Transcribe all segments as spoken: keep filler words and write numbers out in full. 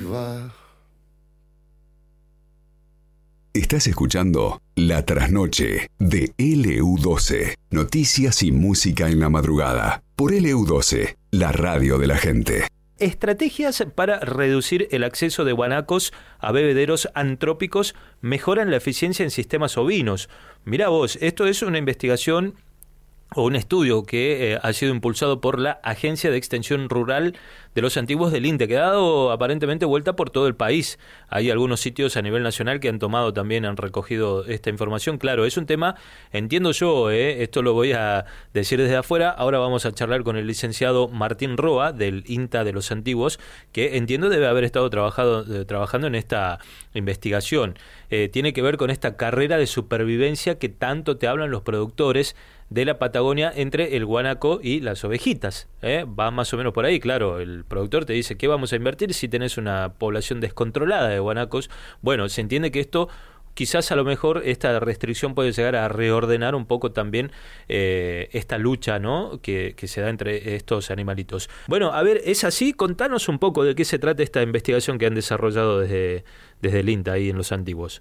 va. Estás escuchando La Trasnoche de L U doce. Noticias y música en la madrugada. Por L U doce, la radio de la gente. Estrategias para reducir el acceso de guanacos a bebederos antrópicos mejoran la eficiencia en sistemas ovinos. Mirá vos, esto es una investigación o un estudio que eh, ha sido impulsado por la Agencia de Extensión Rural de los Antiguos del INTE, que ha dado aparentemente vuelta por todo el país. Hay algunos sitios a nivel nacional que han tomado también, han recogido esta información. Claro, es un tema, entiendo yo, eh, esto lo voy a decir desde afuera. Ahora vamos a charlar con el licenciado Martín Roa, del INTA de los Antiguos, que entiendo debe haber estado trabajado, eh, trabajando en esta investigación. Eh, tiene que ver con esta carrera de supervivencia que tanto te hablan los productores de la Patagonia entre el guanaco y las ovejitas, ¿eh? Va más o menos por ahí, claro. El productor te dice, ¿qué vamos a invertir si tenés una población descontrolada de guanacos? Bueno, se entiende que esto, quizás a lo mejor esta restricción puede llegar a reordenar un poco también eh, esta lucha, ¿no?, que, que se da entre estos animalitos. Bueno, a ver, ¿es así? Contanos un poco de qué se trata esta investigación que han desarrollado desde, desde el INTA ahí en Los Antiguos.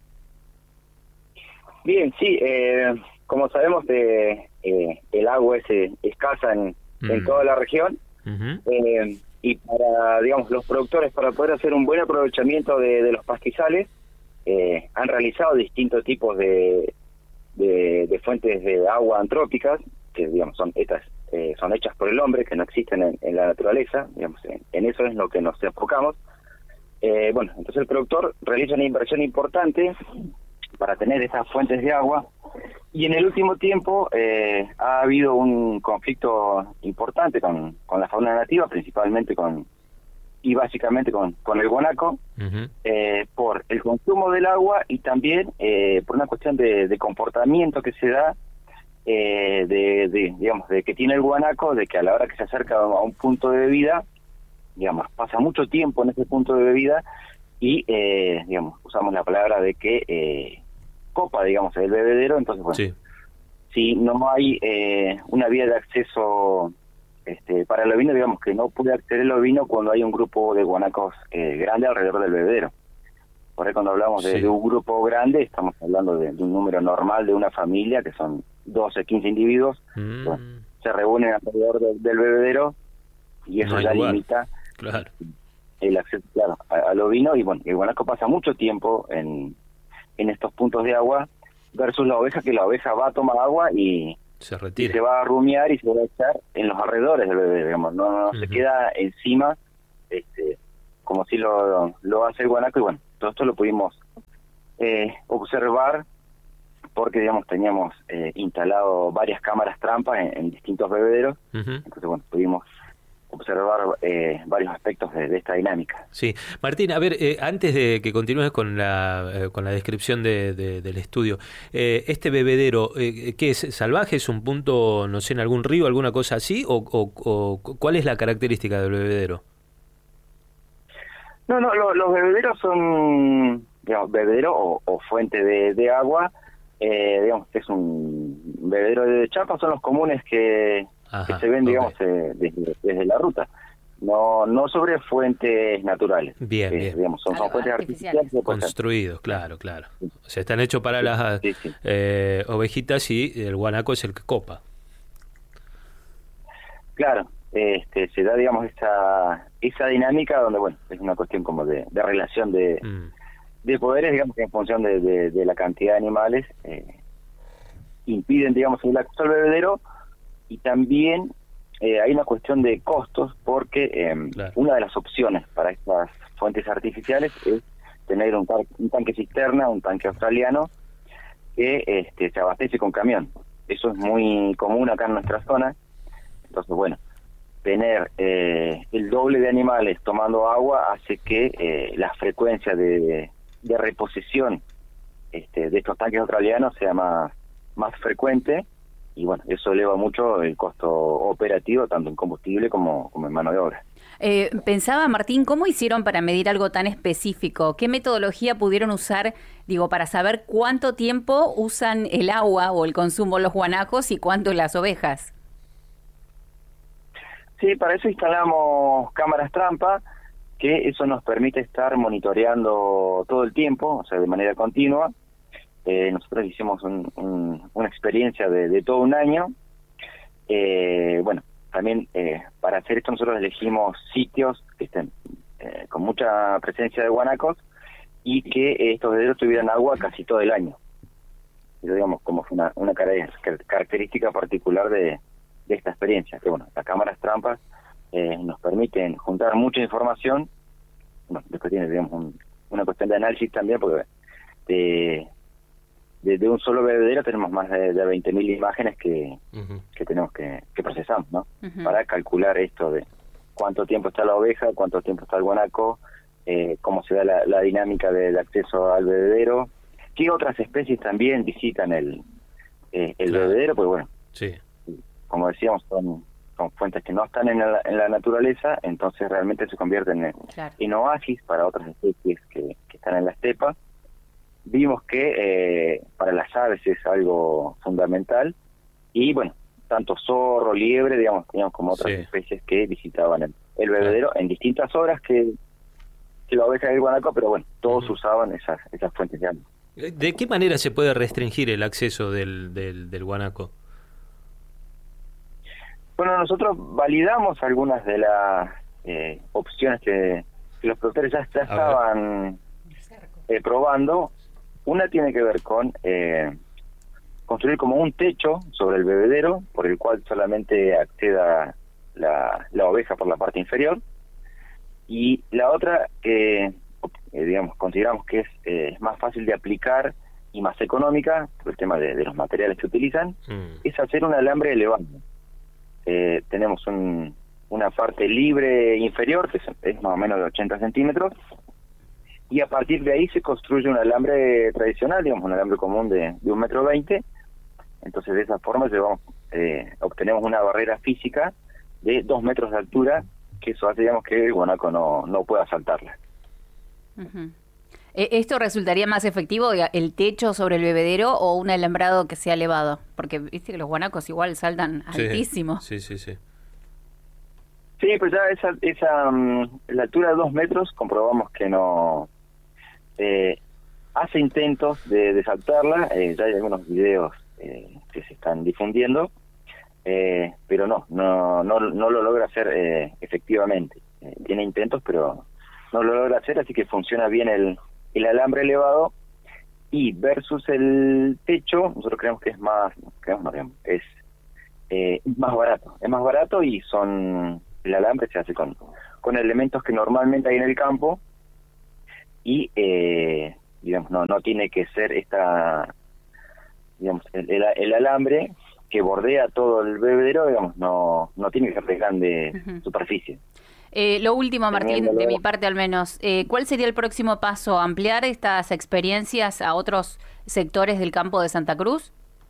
Bien, sí, eh... como sabemos, eh, eh, el agua es eh, escasa en, mm. en toda la región, uh-huh. eh, y para, digamos, los productores, para poder hacer un buen aprovechamiento de, de los pastizales, eh, han realizado distintos tipos de, de, de fuentes de agua antrópicas, que, digamos, son estas eh, son hechas por el hombre, que no existen en, en la naturaleza, digamos, en, en eso es lo que nos enfocamos. Eh, bueno, entonces el productor realiza una inversión importante para tener esas fuentes de agua, y en el último tiempo eh, ha habido un conflicto importante con, con la fauna nativa, principalmente con y básicamente con, con el guanaco, uh-huh. eh, por el consumo del agua y también eh, por una cuestión de, de comportamiento que se da, eh, de, de digamos de que tiene el guanaco, de que a la hora que se acerca a un punto de bebida, digamos, pasa mucho tiempo en ese punto de bebida y, eh, digamos, usamos la palabra de que eh, copa, digamos, el bebedero. Entonces, bueno, sí. si no hay eh, una vía de acceso este, para el ovino, digamos que no puede acceder el ovino cuando hay un grupo de guanacos eh, grande alrededor del bebedero. Por ahí cuando hablamos de, sí. de un grupo grande, estamos hablando de, de un número normal de una familia, que son doce, quince individuos, mm. bueno, se reúnen alrededor de, del bebedero, y eso no ya lugar. limita claro. el acceso, claro, al ovino, y bueno, el guanaco pasa mucho tiempo en en estos puntos de agua, versus la oveja, que la oveja va a tomar agua y se retira, y se va a rumiar y se va a echar en los alrededores del bebé, digamos, no, no uh-huh. se queda encima, este, como si lo, lo hace el guanaco. Y bueno, todo esto lo pudimos eh, observar porque, digamos, teníamos eh, instalado varias cámaras trampas en, en distintos bebederos, uh-huh. entonces bueno, pudimos observar eh, varios aspectos de, de esta dinámica. Sí, Martín, a ver, eh, antes de que continúes con la eh, con la descripción de, de, del estudio, eh, este bebedero, eh, ¿qué es? ¿Salvaje? ¿Es un punto, no sé, en algún río, alguna cosa así? ¿O, o, o cuál es la característica del bebedero? No, no, lo, los bebederos son, digamos, bebedero o, o fuente de, de agua, eh, digamos que es un bebedero de chapa, son los comunes que Ajá, que se ven, digamos, okay. eh, desde, desde la ruta, no no sobre fuentes naturales. Bien, eh, bien. Digamos, son, son fuentes artificiales. Construidos, claro, claro. O sea, están hechos para las sí, sí. Eh, ovejitas y el guanaco es el que copa. Claro, este se da, digamos, esa esa dinámica donde, bueno, es una cuestión como de, de relación de, mm. de poderes, digamos, que en función de, de, de la cantidad de animales eh, impiden, digamos, el acceso al bebedero. Y también eh, hay una cuestión de costos, porque eh, claro. una de las opciones para estas fuentes artificiales es tener un, tar- un tanque cisterna, un tanque australiano, que este, se abastece con camión. Eso es muy común acá en nuestra zona. Entonces, bueno, tener eh, el doble de animales tomando agua hace que eh, la frecuencia de, de reposición este, de estos tanques australianos sea más, más frecuente. Y bueno, eso eleva mucho el costo operativo, tanto en combustible como, como en mano de obra. Eh, pensaba, Martín, ¿cómo hicieron para medir algo tan específico? ¿Qué metodología pudieron usar, digo, para saber cuánto tiempo usan el agua o el consumo los guanacos y cuánto las ovejas? Sí, para eso instalamos cámaras trampa, que eso nos permite estar monitoreando todo el tiempo, o sea, de manera continua. Eh, nosotros hicimos un, un, una experiencia de, de todo un año. Eh, bueno, también eh, para hacer esto nosotros elegimos sitios que estén eh, con mucha presencia de guanacos y que estos bebederos tuvieran agua casi todo el año. Y digamos, como una, una característica particular de, de esta experiencia, que bueno, las cámaras trampas eh, nos permiten juntar mucha información. Bueno, después tiene, digamos, un, una cuestión de análisis también, porque de, de, de un solo bebedero tenemos más de, de veinte mil imágenes que, uh-huh. que tenemos que, que procesamos, ¿no? Uh-huh. Para calcular esto de cuánto tiempo está la oveja, cuánto tiempo está el guanaco, eh, cómo se da la, la dinámica de, de acceso al bebedero, qué otras especies también visitan el, eh, el claro. bebedero, pues bueno, sí. como decíamos, son, son fuentes que no están en la, en la naturaleza, entonces realmente se convierten en, claro. en oasis para otras especies que, que están en la estepa. Vimos que eh, para las aves es algo fundamental, y bueno, tanto zorro, liebre, digamos, teníamos como otras sí. especies que visitaban el, el bebedero claro. en distintas horas que, que la oveja y el guanaco, pero bueno, todos uh-huh. usaban esas, esas fuentes de agua. ¿De qué manera se puede restringir el acceso del, del, del guanaco? Bueno, nosotros validamos algunas de las eh, opciones que, que los productores ya, ya estaban eh, probando. Una tiene que ver con eh, construir como un techo sobre el bebedero, por el cual solamente acceda la, la oveja por la parte inferior. Y la otra que... Eh, digamos, consideramos que es eh, más fácil de aplicar y más económica, por el tema de, de los materiales que utilizan, mm. es hacer un alambre elevado. Eh, tenemos un, una parte libre inferior, que es, es más o menos de ochenta centímetros, y a partir de ahí se construye un alambre tradicional, digamos, un alambre común de, de un metro veinte. Entonces, de esa forma llevamos, eh, obtenemos una barrera física de dos metros de altura, que eso hace, digamos, que el guanaco no, no pueda saltarla. Uh-huh. ¿Esto resultaría más efectivo, el techo sobre el bebedero o un alambrado que sea elevado? Porque viste que los guanacos igual saltan sí, altísimo. Sí, sí, sí. Sí, pues ya esa, esa um, la altura de dos metros comprobamos que no eh, hace intentos de, de saltarla. Eh, ya hay algunos videos eh, que se están difundiendo, eh, pero no, no, no, no lo logra hacer eh, efectivamente. Eh, tiene intentos, pero no lo logra hacer, así que funciona bien el, el alambre elevado. Y versus el techo, nosotros creemos que es más, creemos, no, creemos, es eh, más barato. Es más barato y son el alambre se hace con, con elementos que normalmente hay en el campo y, eh, digamos, no no tiene que ser esta, digamos, el, el, el alambre que bordea todo el bebedero, digamos, no no tiene que ser de grande uh-huh. superficie. Eh, lo último, Martín, de mi parte al menos, eh, ¿cuál sería el próximo paso? ¿Ampliar estas experiencias a otros sectores del campo de Santa Cruz?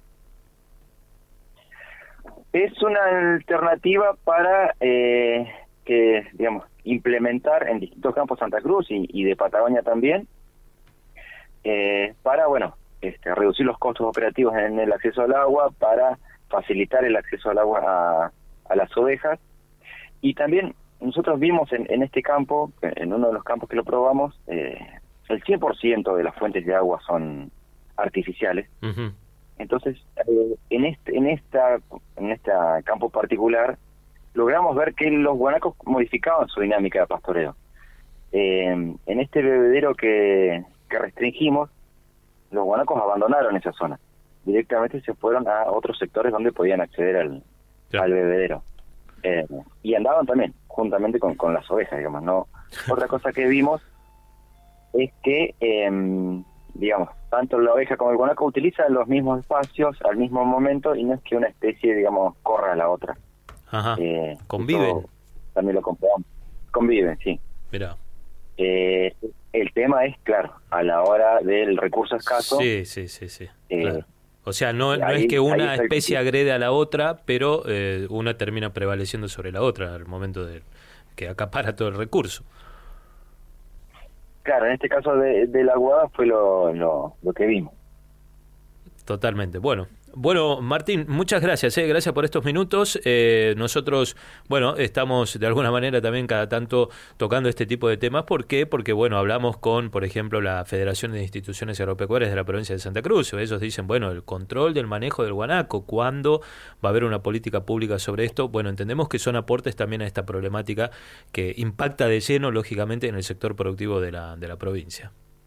Es una alternativa para eh, que, digamos, implementar en distintos campos de Santa Cruz y, y de Patagonia también, eh, para, bueno, este, reducir los costos operativos en el acceso al agua, para facilitar el acceso al agua a, a las ovejas. Y también nosotros vimos en, en este campo, en uno de los campos que lo probamos, eh, el cien por ciento de las fuentes de agua son artificiales. Uh-huh. Entonces, eh, en este en esta en este campo particular, logramos ver que los guanacos modificaban su dinámica de pastoreo. Eh, en este bebedero que, que restringimos, los guanacos abandonaron esa zona. Directamente se fueron a otros sectores donde podían acceder al, sí. al bebedero. Eh, y andaban también, juntamente con, con las ovejas, digamos, ¿no? Otra cosa que vimos es que, eh, digamos, tanto la oveja como el guanaco utilizan los mismos espacios al mismo momento y no es que una especie, digamos, corra a la otra. Ajá. Eh, ¿Conviven? También lo comprobamos. Conviven, sí. Mirá. Eh, el tema es, claro, a la hora del recurso escaso. Sí, sí, sí, sí. Eh, claro. O sea, no, no ahí, es que una el... especie agrede a la otra, pero eh, una termina prevaleciendo sobre la otra al momento de que acapara todo el recurso. Claro, en este caso de, de la aguada fue lo, lo, lo que vimos. Totalmente. Bueno, Bueno, Martín, muchas gracias, eh, gracias por estos minutos. Eh, nosotros, bueno, estamos de alguna manera también cada tanto tocando este tipo de temas. ¿Por qué? Porque, bueno, hablamos con, por ejemplo, la Federación de Instituciones Agropecuarias de la provincia de Santa Cruz. Ellos dicen, bueno, el control del manejo del guanaco, ¿cuándo va a haber una política pública sobre esto? Bueno, entendemos que son aportes también a esta problemática que impacta de lleno, lógicamente, en el sector productivo de la, de la provincia.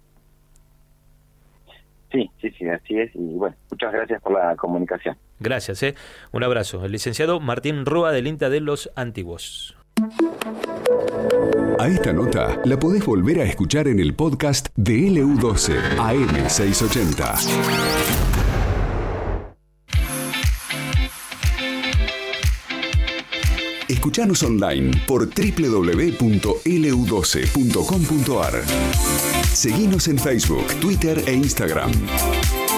Sí, sí, sí, así es. Y bueno, muchas gracias por la comunicación. Gracias, eh. Un abrazo. El licenciado Martín Rúa del INTA de Los Antiguos. A esta nota la podés volver a escuchar en el podcast de L U doce A M seiscientos ochenta. Escuchanos online por doble u doble u doble u punto L U doce punto com punto A R. Seguinos en Facebook, Twitter e Instagram.